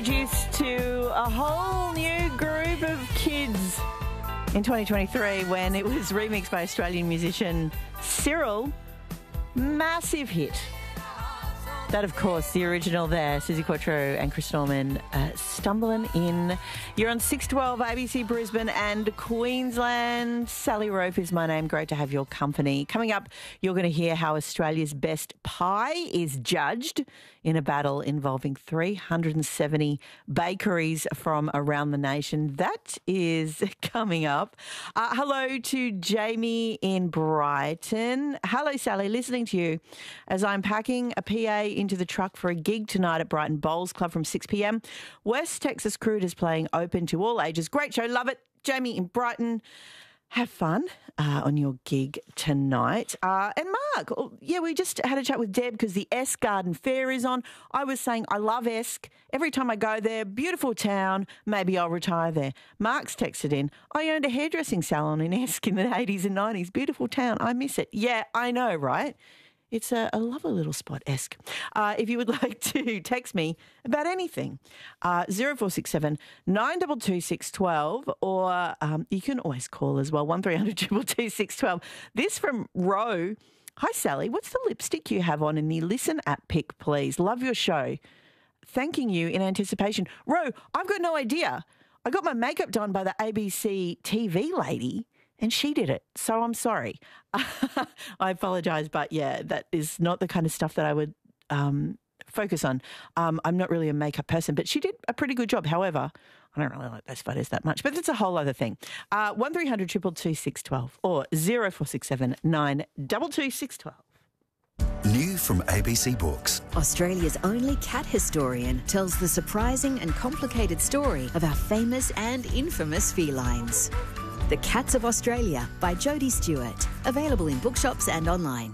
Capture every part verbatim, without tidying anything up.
introduced to a whole new group of kids in twenty twenty-three when it was remixed by Australian musician Cyril. Massive hit. That, of course, the original there, Suzi Quatro and Chris Norman, uh, stumbling in. You're on six twelve A B C Brisbane and Queensland. Sally Rope is my name. Great to have your company. Coming up, you're going to hear how Australia's best pie is judged in a battle involving three hundred seventy bakeries from around the nation. That is coming up. Uh, hello to Jamie in Brighton. Hello, Sally. Listening to you as I'm packing a P A into the truck for a gig tonight at Brighton Bowls Club from six p.m. West Texas Crude is playing open to all ages. Great show. Love it. Jamie in Brighton. Have fun uh, on your gig tonight. Uh, and Mark, yeah, we just had a chat with Deb because the Esk Garden Fair is on. I was saying I love Esk. Every time I go there, beautiful town, maybe I'll retire there. Mark's texted in, I owned a hairdressing salon in Esk in the eighties and nineties. Beautiful town. I miss it. Yeah, I know, right? It's a, a lovely little spot, Esk. Uh, if you would like to text me about anything, uh, zero four six seven nine two two six one two, or um, you can always call as well, one three hundred two two two six one two. This from Ro. Hi, Sally. What's the lipstick you have on in the Listen app pic, please? Love your show. Thanking you in anticipation. Ro, I've got no idea. I got my makeup done by the A B C T V lady, and she did it, so I'm sorry. I apologise, but yeah, that is not the kind of stuff that I would um, focus on. Um, I'm not really a makeup person, but she did a pretty good job. However, I don't really like those photos that much, but that's a whole other thing. Uh, one three hundred two two two six one two or zero four six seven nine two two six one two. New from A B C Books. Australia's only cat historian tells the surprising and complicated story of our famous and infamous felines. The Cats of Australia by Jodie Stewart. Available in bookshops and online.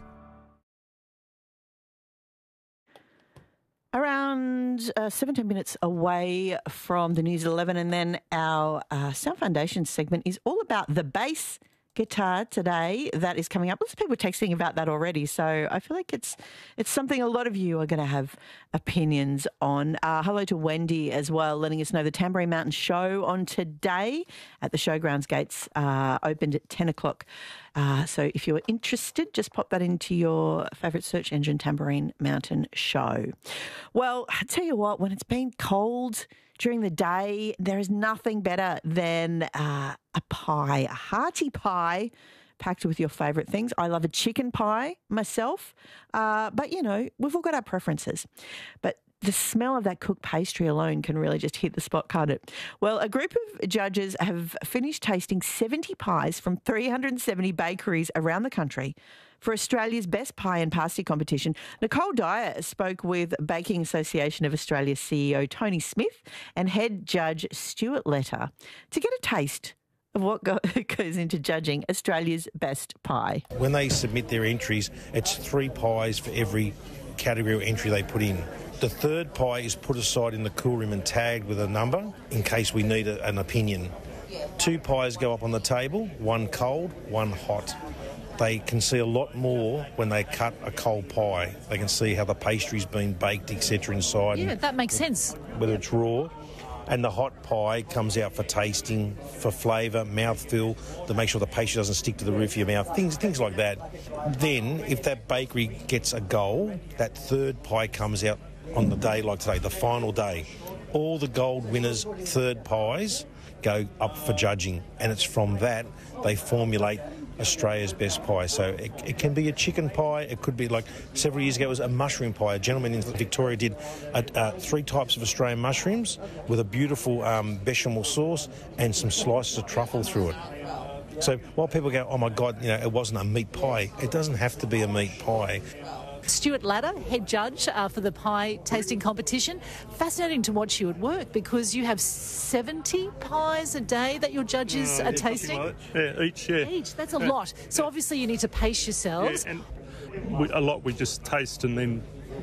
Around uh, seventeen minutes away from the news at eleven, and then our uh, Sound Foundation segment is all about the bass guitar today. That is coming up. Lots of people texting about that already, so I feel like it's it's something a lot of you are going to have opinions on. Uh, hello to Wendy as well, letting us know the Tamborine Mountain show on today at the Showgrounds gates uh, opened at ten o'clock. Uh, so if you're interested, just pop that into your favourite search engine, Tamborine Mountain Show. Well, I tell you what, when it's been cold during the day, there is nothing better than uh, a pie, a hearty pie packed with your favourite things. I love a chicken pie myself, uh, but, you know, we've all got our preferences. But the smell of that cooked pastry alone can really just hit the spot, can't it? Well, a group of judges have finished tasting seventy pies from three hundred seventy bakeries around the country for Australia's best pie and pasty competition. Nicole Dyer spoke with Baking Association of Australia C E O Tony Smith and head judge Stuart Letter to get a taste of what go- goes into judging Australia's best pie. When they submit their entries, it's three pies for every category or entry they put in. The third pie is put aside in the cool room and tagged with a number in case we need a, an opinion. Two pies go up on the table, one cold, one hot. They can see a lot more when they cut a cold pie. They can see how the pastry's been baked, et cetera inside. Yeah, that makes sense. Whether it's raw. And the hot pie comes out for tasting, for flavour, mouthfeel, to make sure the pastry doesn't stick to the roof of your mouth, things things like that. Then, if that bakery gets a gold, that third pie comes out on the day like today, the final day. All the gold winners' third pies go up for judging, and it's from that they formulate Australia's best pie. So it, it can be a chicken pie, it could be like several years ago it was a mushroom pie. A gentleman in Victoria did a, uh, three types of Australian mushrooms with a beautiful um, bechamel sauce and some slices of truffle through it. So while people go, oh my God, you know, it wasn't a meat pie, it doesn't have to be a meat pie. Stuart Latter, head judge uh, for the pie tasting competition. Fascinating to watch you at work because you have seventy pies a day that your judges uh, are yeah, tasting. Yeah, each, yeah. Each, that's a yeah. lot. So obviously you need to pace yourselves. Yeah, and we, a lot we just taste and then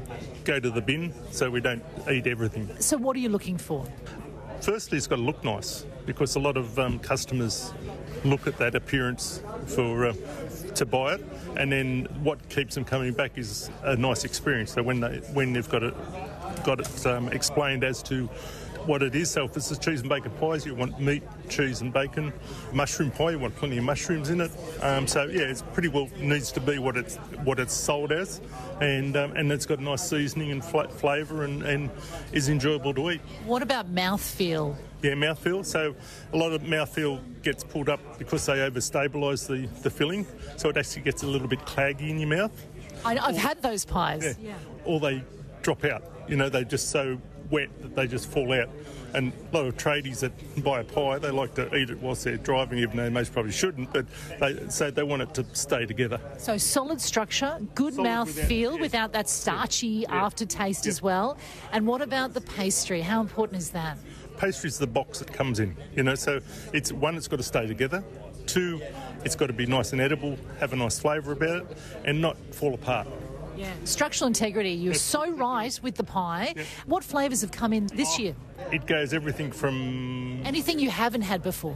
go to the bin, so we don't eat everything. So what are you looking for? Firstly, it's got to look nice because a lot of um, customers look at that appearance for uh, to buy it, and then what keeps them coming back is a nice experience. So when they when they've got it got it um, explained as to what it is. So if it's a cheese and bacon pies, you want meat, cheese and bacon. Mushroom pie, you want plenty of mushrooms in it. Um, so yeah, it's pretty well needs to be what it's what it's sold as, and um, and it's got a nice seasoning and fl- flavour and, and is enjoyable to eat. What about mouthfeel? Yeah, mouthfeel. So a lot of mouthfeel gets pulled up because they overstabilise the, the filling, so it actually gets a little bit claggy in your mouth. I, I've had those pies. Yeah. yeah. Or they drop out. You know, they're just so wet that they just fall out. And a lot of tradies that buy a pie, they like to eat it whilst they're driving, even though they most probably shouldn't, but they so they want it to stay together. So solid structure, good Solid mouth without- feel yeah. without that starchy Yeah. aftertaste Yeah. as well. And what about the pastry? How important is that? Pastry's the box it comes in, you know, so it's one, it's got to stay together. Two, it's got to be nice and edible, have a nice flavour about it, and not fall apart. Yeah. Structural integrity, you're so right with the pie. Yeah. What flavours have come in this year? It goes everything from... Anything you haven't had before?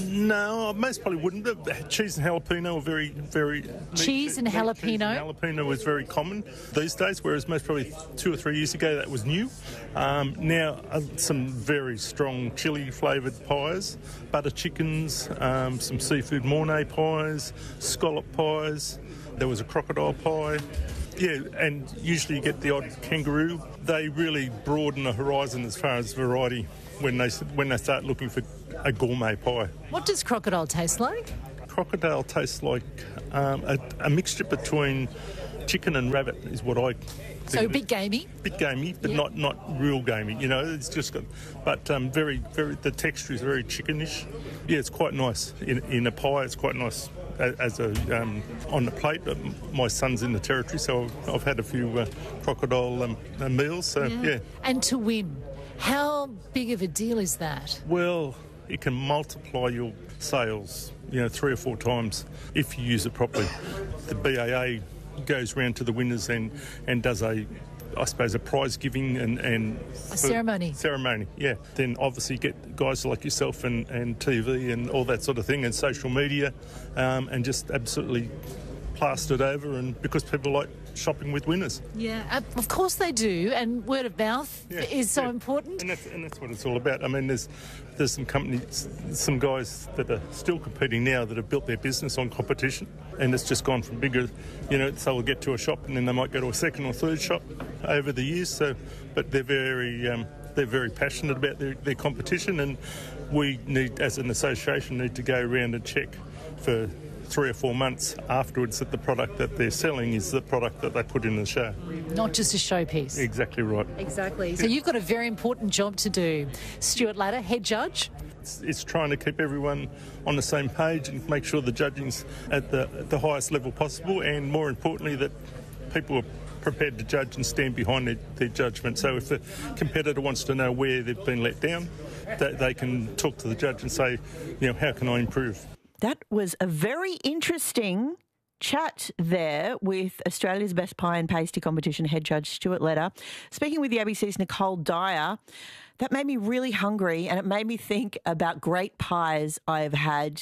No, most probably wouldn't. The cheese and jalapeno are very, very... Cheese and meat- jalapeno? Cheese and jalapeno is very common these days, whereas most probably two or three years ago that was new. Um, now, uh, some very strong chili flavoured pies, butter chickens, um, some seafood mornay pies, scallop pies. There was a crocodile pie. Yeah, and usually you get the odd kangaroo. They really broaden the horizon as far as variety when they when they start looking for a gourmet pie. What does crocodile taste like? Crocodile tastes like um, a, a mixture between chicken and rabbit is what I think. So a it bit is. gamey? Bit gamey, but Yeah. not, not real gamey. You know, it's just got, but um, very, very. The texture is very chickenish. Yeah, it's quite nice in in a pie. It's quite nice as a um, on the plate. But my son's in the territory, so I've, I've had a few uh, crocodile um, uh, meals. So yeah. And to win, how big of a deal is that? Well, it can multiply your sales, you know, three or four times if you use it properly. The B A A goes round to the winners and, and does a, I suppose, a prize giving and... and A ceremony. Ceremony, yeah. Then obviously you get guys like yourself and, and T V and all that sort of thing and social media um, and just absolutely plastered over, and because people like shopping with winners. Yeah, uh, of course they do, and word of mouth Yeah, is so yeah. important. And that's, and that's what it's all about. I mean, there's there's some companies, some guys that are still competing now that have built their business on competition, and it's just gone from bigger, you know, so they'll get to a shop and then they might go to a second or third shop over the years. So, but they're very um, they're very passionate about their, their competition, and we need, as an association, need to go around and check for three or four months afterwards that the product that they're selling is the product that they put in the show. Not just a showpiece. Exactly right. Exactly. So you've got a very important job to do. Stuart Ladder, head judge. It's, it's trying to keep everyone on the same page and make sure the judging's at the, at the highest level possible, and more importantly that people are prepared to judge and stand behind their, their judgment. So if the competitor wants to know where they've been let down, they, they can talk to the judge and say, you know, how can I improve? That was a very interesting chat there with Australia's Best Pie and Pasty Competition head judge Stuart Ladder, speaking with the A B C's Nicole Dyer. That made me really hungry, and it made me think about great pies I've had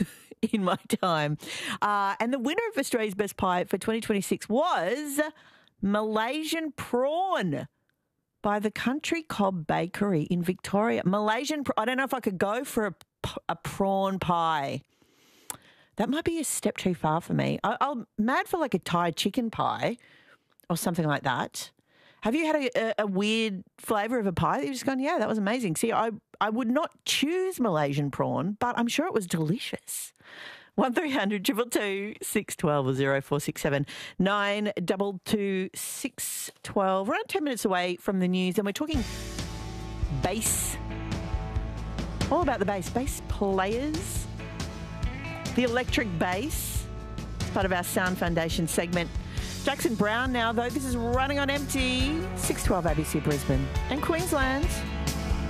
in my time. Uh, and the winner of Australia's Best Pie for twenty twenty-six was Malaysian Prawn by the Country Cob Bakery in Victoria. Malaysian, I don't know if I could go for a, a prawn pie. That might be a step too far for me. I, I'm mad for like a Thai chicken pie or something like that. Have you had a, a, a weird flavour of a pie that you've just gone, yeah, that was amazing? See, I, I would not choose Malaysian prawn, but I'm sure it was delicious. one three hundred two two two six one two or zero four six seven nine two two six one two. We're around ten minutes away from the news, and we're talking bass. All about the bass. Bass players. The electric bass. It's part of our Sound Foundation segment. Jackson Brown now, though. This is Running on Empty. six twelve A B C Brisbane and Queensland.